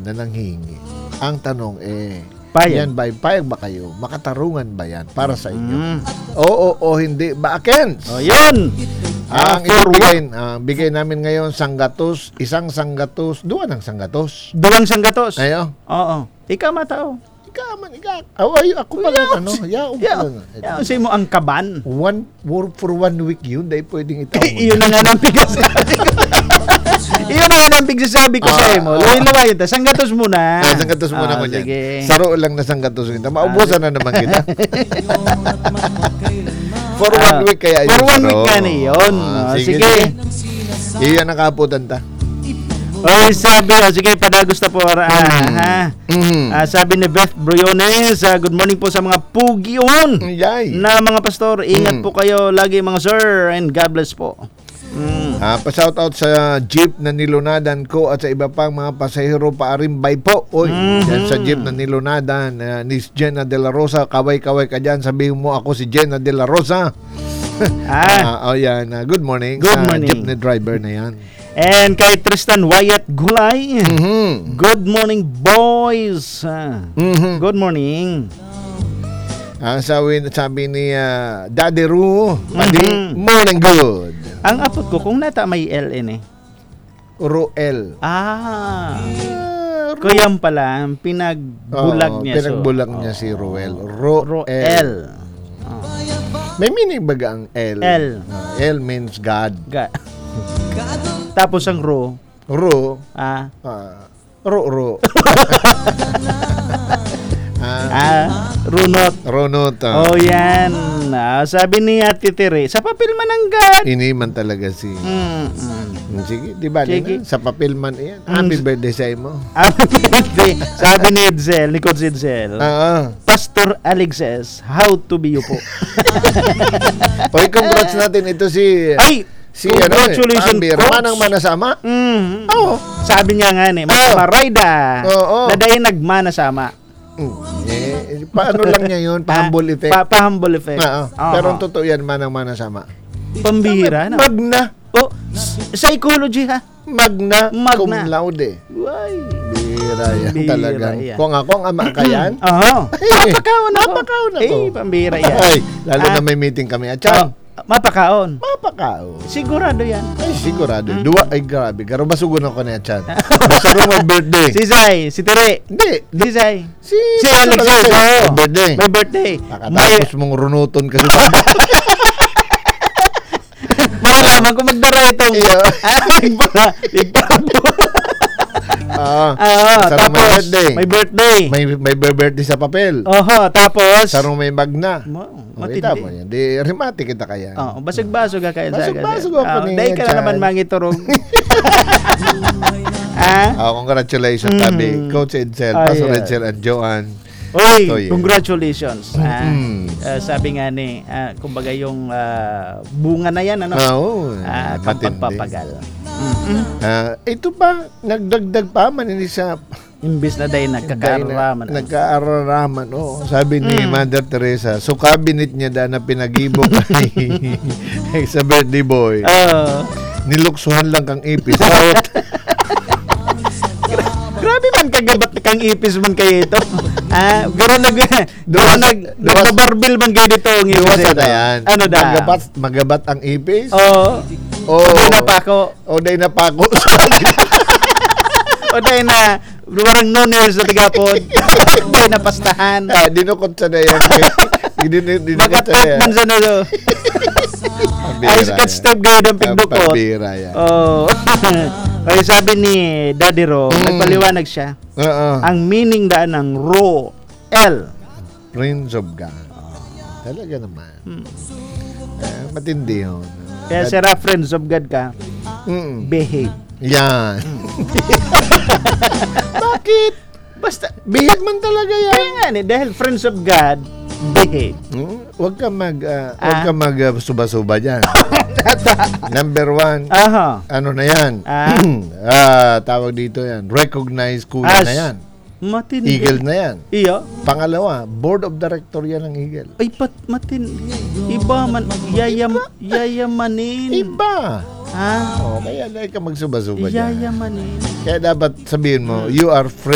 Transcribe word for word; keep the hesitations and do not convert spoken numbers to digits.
na nanghihingi. Ang tanong eh, Payag. yan ba, payag ba kayo? Makatarungan ba yan para sa inyo? Mm. Oo o hindi, baakens! O, yun! Ah, Ang for ibigay, ah, bigay namin ngayon, sanggatos, isang sanggatos, duwa ng sanggatos. Duwang sanggatos. Ayo, Oo. Ikaw matao. ikaw man, ikaw. Oh, ay, ako pala, ano? Yeah, ako Yeah. pala. Yeah, kasi mo ang kaban. One, for, for one week yun, dahil pwedeng itaon. Iyon na nga ang pigsasabi ko. Iyon na nga ang pigsasabi ko sa imo. Luwi-luwa yun. Sanggatos muna. Ah, sanggatos muna Ah, ko niyan. sige. Saro lang na sanggatos kita. Maubusan na naman kita. For one Ah, week kaya yun. For one saro. week ka na yun. Ah, Ah, sige. sige. Iyan ang kaputan ta. Okay, sabi, oh, sige, padagusta po, ah, ha? Mm. Ah, sabi ni Beth Briones, ah, good morning po sa mga pugion Yay. na mga pastor. Ingat Mm. po kayo lagi mga sir, and God bless po. Mm. Ah, pa-shoutout sa jeep na nilunadan ko at sa iba pang mga pasahero paarimbay po. Oy, Mhm. yan sa jeep na nilunadan, uh, ni Jenna De La Rosa, kaway-kaway ka dyan. Sabihin mo ako si Jenna De La Rosa. Ah, Ah, oh, yan. Ah, good morning. Good sa morning. jeepney driver na yan. and kay Tristan Wyatt Gulay, Mhm. good morning boys. Ah, Mhm. good morning. Ang sabi, sabi ni ah, Daddy Ru, padi, Mhm. morning good. Ang apot ko, kung nata may L N eh. Ruel. Ah, Ah, Ru- kuyang pala, ang pinagbulag Oo, niya. Pinagbulag so, niya oh, si Ruel. Ruel. Roel. Oh, May meaning baga ang L? L. Ah, L means God. ga. Tapos ang ro, Ru, ah, ah, ru, ru. ah, ah, runot. runot. ah. Oh, yan. Ah, sabi ni Ate Tere, sa papel man ang God. Iniman talaga si... Mm, mm. Sige, di ba? Sige. Na, sa papel man yan. Happy birthday sa mo. Happy birthday. Sabi ni Edsel, ni Coach Edsel, Ah, Pastor Alex says, how to be you po. Oy, congrats natin ito si... Ay, si ano eh, congratulations, Amber. Coach. Manang manasama? Mm. Oo. Sabi niya nga ni, Oo. Mas Marayda, Oo. na dahil nagmana sama. Mm. Eh, paano lang niya yun? Pa-humble effect. Pa, pa-humble effect. Oo. Oo. Pero ang totoo yan, manang manasama. Pambihira na. Magna. Oh, s- psychology ha. Magna, Magna. cum laude. Why? Bira yan Bira talagang. yan. Kung ako ang ama ka yan, Oo. Mapakaon ako. Mapakaon ako. Eh, pambihira yan. ay, lalo Ah. na may meeting kami. At Oh, siya, mapakaon. mapakao. Sigurado yan. Ay, sigurado. Dua, ay grabe. Garo basugon ako na yan. Basta rin mag-birthday. Si Zay, si Tere. Hindi. Si Zay. Si, Si Alex pala, Zay. may birthday. May birthday. Pakatapos mong runuton kasi. Malalaman kung magdara itong Iyo. ah, igpa, igpa. Ah, Ah, sarong may tapos birthday. may birthday. May, may birthday sa papel. Oho, tapos Sarong may magna. Mo, Oh, kita mo matindi. yan. Di, rimati kita kaya. Oh, basag-basog ka kaya sa Basag-basog ako ni Dahil ka na Chan. naman mangiturog. Ah? Ah, congratulations, Mm. tabi. Coach Edsel, Ah, Pastor yeah. Edsel, and Joanne. Oy, So, yeah. congratulations. Ah, Mm. ah, sabi nga ni, ah, kumbaga yung ah, bunga na yan, ano? Ah, oo. Ah, kang matindi. pagpapagal. Mm-mm. Ah, ito pa, nagdagdag pa man ini sa Imbis na dahil nagkakararaman. nagkaararaman. Oh, sabi ni Mm. Mother Teresa, so cabinet niya da na pinagibo kay sa birthday boy. Oh. Niluksuhan lang kang ipis. Out. Grabe man kagabat kang ipis man kayo ito. Ah, gano'n nag Duwas- nag duwas- nagbabarbil man kayo dito ang ipis. Iwasan ito. na yan. Ano da? Magabat, magabat ang ipis. Oo. Oh, Hindi na pa ako. O day na pa ako. O dahil na parang no nails na tigapon. Dahil na pastahan. ah, dinukot sa na yan. Din- Dinukot sa na Bakatot yan. man sa nalo. Pambira Ay, sikat yan. step kayo ng pigdukot. Pambira yan. Oh. Ay, sabi ni Daddy Ro, Mm. nagpaliwanag siya. Oo. Ang meaning daan ng Ro, L. Prince of God. Talaga naman. Hmm. Ah, matindi yun. Kaya sira friends of God ka, Mm. behave. Yan. Bakit? Basta, Bihag man talaga yan. kaya nga ni, dahil friends of God, behave. Hmm? Huwag ka mag ah, huwag Ah. ka mag ah, suba-suba diyan. Number one, Aha. ano na yan? Ah. Ah, tawag dito yan. Recognize kuya As- na yan. Matindi. Eagle na yan. Iyo. Pangalawa, board of director yan ng Eagle. Ay, pat, matindi. Iba man, yayam, yayamanin. Iba. Ha? Oh, kaya dahil ka magsuba-suba diyan. Yayamanin. Kaya dapat sabihin mo, you are